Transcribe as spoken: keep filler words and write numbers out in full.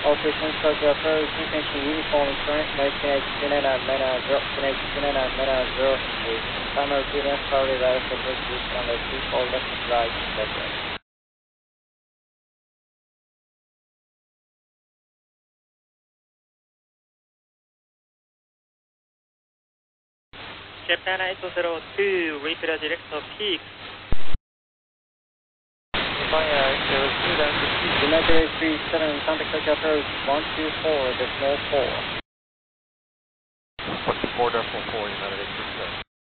Operation Tokyo approach, intention uniform current, no T H two nine nine Meta, drop T H two nine nine Meta, zero complete. Primary two left, power radar, approach position on the two four left and right, Tokyo. Japan eight zero two, repeat direct to peak. Japan eight zero two, down to peak. United three seven, contact Tokyo approach, one two four, decimal four. one two four, decimal four, United eight three seven.